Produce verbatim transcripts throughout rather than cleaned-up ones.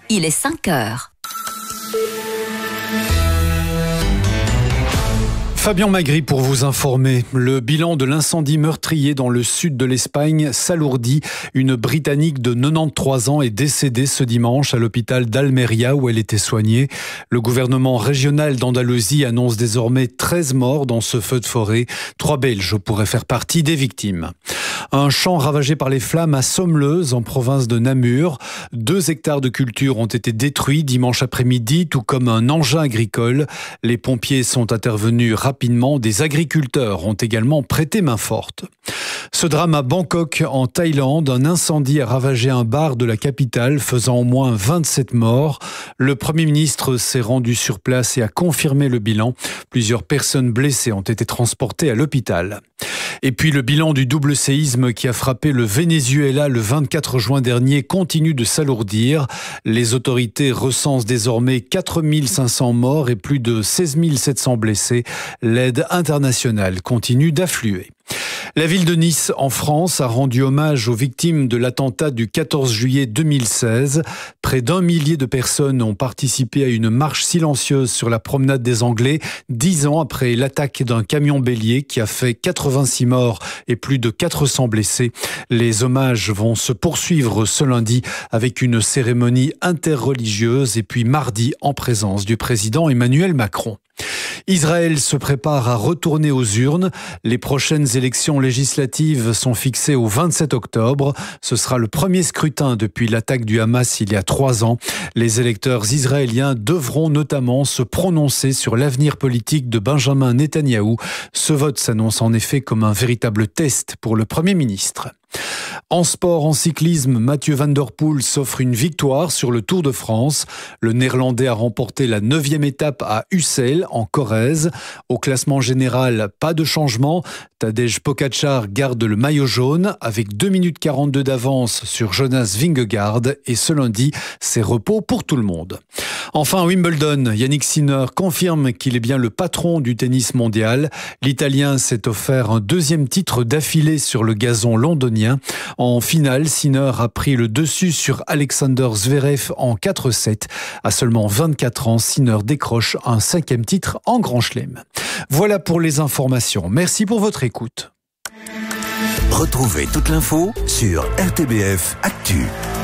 il est cinq heures. Fabien Magri pour vous informer. Le bilan de l'incendie meurtrier dans le sud de l'Espagne s'alourdit. Une Britannique de quatre-vingt-treize ans est décédée ce dimanche à l'hôpital d'Almeria où elle était soignée. Le gouvernement régional d'Andalousie annonce désormais treize morts dans ce feu de forêt. Trois Belges pourraient faire partie des victimes. Un champ ravagé par les flammes à Sommeuse, en province de Namur. Deux hectares de culture ont été détruits dimanche après-midi, tout comme un engin agricole. Les pompiers sont intervenus rapidement. Des agriculteurs ont également prêté main forte. Ce drame à Bangkok, en Thaïlande, un incendie a ravagé un bar de la capitale, faisant au moins vingt-sept morts. Le Premier ministre s'est rendu sur place et a confirmé le bilan. Plusieurs personnes blessées ont été transportées à l'hôpital. Et puis le bilan du double séisme qui a frappé le Venezuela le vingt-quatre juin dernier continue de s'alourdir. Les autorités recensent désormais quatre mille cinq cents morts et plus de seize mille sept cents blessés. L'aide internationale continue d'affluer. La ville de Nice, en France, a rendu hommage aux victimes de l'attentat du quatorze juillet deux mille seize. Près d'un millier de personnes ont participé à une marche silencieuse sur la promenade des Anglais, dix ans après l'attaque d'un camion bélier qui a fait quatre-vingt-six morts et plus de quatre cents blessés. Les hommages vont se poursuivre ce lundi avec une cérémonie interreligieuse et puis mardi en présence du président Emmanuel Macron. Israël se prépare à retourner aux urnes. Les prochaines élections législatives sont fixées au vingt-sept octobre. Ce sera le premier scrutin depuis l'attaque du Hamas il y a trois ans. Les électeurs israéliens devront notamment se prononcer sur l'avenir politique de Benjamin Netanyahou. Ce vote s'annonce en effet comme un véritable test pour le Premier ministre. En sport, en cyclisme, Mathieu Van Der Poel s'offre une victoire sur le Tour de France. Le Néerlandais a remporté la neuvième étape à Ussel, en Corrèze. Au classement général, pas de changement. Tadej Pogačar garde le maillot jaune avec deux minutes quarante-deux d'avance sur Jonas Vingegaard. Et ce lundi, c'est repos pour tout le monde. Enfin, Wimbledon, Yannick Sinner confirme qu'il est bien le patron du tennis mondial. L'Italien s'est offert un deuxième titre d'affilée sur le gazon londonien. En finale, Sinner a pris le dessus sur Alexander Zverev en quatre sept. À seulement vingt-quatre ans, Sinner décroche un cinquième titre en Grand Chelem. Voilà pour les informations. Merci pour votre écoute. Retrouvez toute l'info sur R T B F Actu.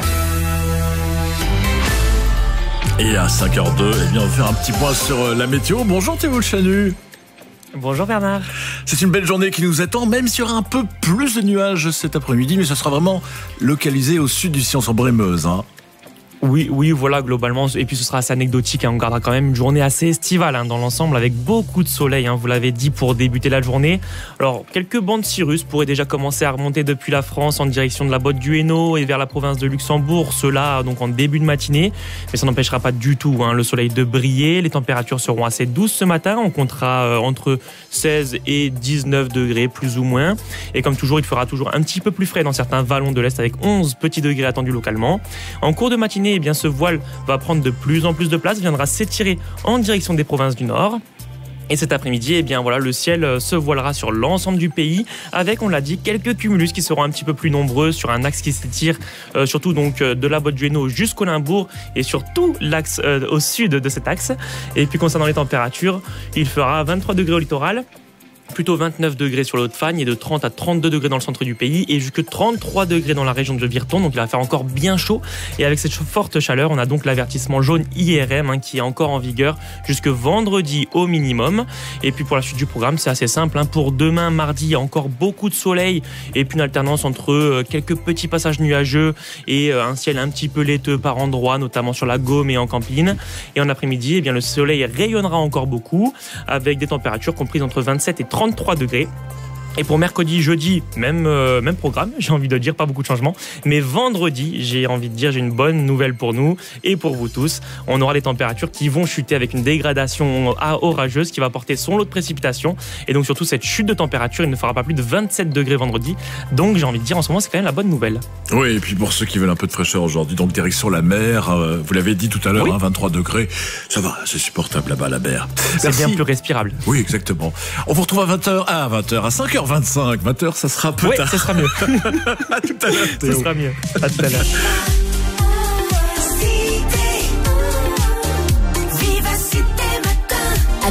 Et à cinq heures deux, eh bien, on va faire un petit point sur la météo. Bonjour Théo Chanu. Bonjour Bernard. C'est une belle journée qui nous attend, même s'il y aura un peu plus de nuages cet après-midi, mais ce sera vraiment localisé au sud du Cience-en-Brie-Meuse. Hein. Oui, oui, voilà, globalement. Et puis ce sera assez anecdotique. Hein. On gardera quand même une journée assez estivale hein, dans l'ensemble, avec beaucoup de soleil. Hein, vous l'avez dit, pour débuter la journée. Alors, quelques bancs de cirrus pourraient déjà commencer à remonter depuis la France en direction de la Botte du Hainaut et vers la province de Luxembourg. Cela donc en début de matinée. Mais ça n'empêchera pas du tout hein, le soleil de briller. Les températures seront assez douces ce matin. On comptera euh, entre seize et dix-neuf degrés, plus ou moins. Et comme toujours, il fera toujours un petit peu plus frais dans certains vallons de l'Est, avec onze petits degrés attendus localement. En cours de matinée, eh bien, ce voile va prendre de plus en plus de place, viendra s'étirer en direction des provinces du Nord. Et cet après-midi, eh bien voilà, le ciel se voilera sur l'ensemble du pays, avec, on l'a dit, quelques cumulus qui seront un petit peu plus nombreux sur un axe qui s'étire euh, surtout donc euh, de la Botte du Hainaut jusqu'au Limbourg et sur tout l'axe euh, au sud de cet axe. Et puis concernant les températures, il fera vingt-trois degrés au littoral, plutôt vingt-neuf degrés sur le Haut-de-Fagne et de trente à trente-deux degrés dans le centre du pays et jusque trente-trois degrés dans la région de Virton, donc il va faire encore bien chaud. Et avec cette forte chaleur, on a donc l'avertissement jaune I R M hein, qui est encore en vigueur jusque vendredi au minimum. Et puis pour la suite du programme, c'est assez simple. Hein. Pour demain, mardi, encore beaucoup de soleil et puis une alternance entre euh, quelques petits passages nuageux et euh, un ciel un petit peu laiteux par endroits, notamment sur la Gaume et en Campine. Et en après-midi, eh bien, le soleil rayonnera encore beaucoup avec des températures comprises entre vingt-sept et trente-trois degrés. Et pour mercredi, jeudi, même, euh, même programme, j'ai envie de dire, pas beaucoup de changements. Mais vendredi, j'ai envie de dire, j'ai une bonne nouvelle pour nous et pour vous tous. On aura des températures qui vont chuter avec une dégradation orageuse qui va porter son lot de précipitations. Et donc surtout, cette chute de température, il ne fera pas plus de vingt-sept degrés vendredi. Donc j'ai envie de dire, en ce moment, c'est quand même la bonne nouvelle. Oui, et puis pour ceux qui veulent un peu de fraîcheur aujourd'hui, donc direction la mer, euh, vous l'avez dit tout à l'heure, oui. hein, vingt-trois degrés, ça va, c'est supportable là-bas, la mer. C'est Merci. bien plus respirable. Oui, exactement. On vous retrouve à vingt heures, à vingt heures, à cinq heures vingt-cinq. vingt heures, ça sera un peu oui, tard. Oui, ça sera mieux. À tout à l'heure, Théo. Ça sera mieux. À tout à l'heure.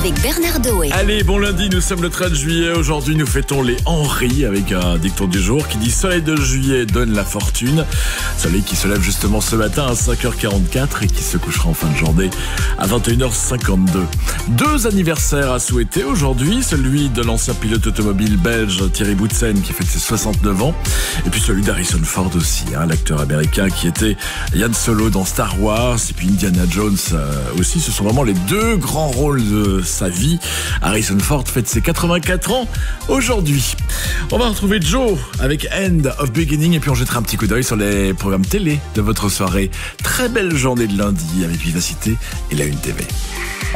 avec Bernard Doé. Allez, bon lundi, nous sommes le treize juillet. Aujourd'hui, nous fêtons les Henri avec un dicton du jour qui dit « Soleil de juillet donne la fortune ». Soleil qui se lève justement ce matin à cinq heures quarante-quatre et qui se couchera en fin de journée à vingt et une heures cinquante-deux. Deux anniversaires à souhaiter aujourd'hui. Celui de l'ancien pilote automobile belge Thierry Boutsen qui fête ses soixante-neuf ans. Et puis celui d'Harrison Ford aussi, hein, l'acteur américain qui était Han Solo dans Star Wars. Et puis Indiana Jones euh, aussi. Ce sont vraiment les deux grands rôles de sa vie. Harrison Ford fête ses quatre-vingt-quatre ans aujourd'hui. On va retrouver Joe avec End of Beginning et puis on jettera un petit coup d'œil sur les programmes télé de votre soirée. Très belle journée de lundi avec Vivacité et la Une T V.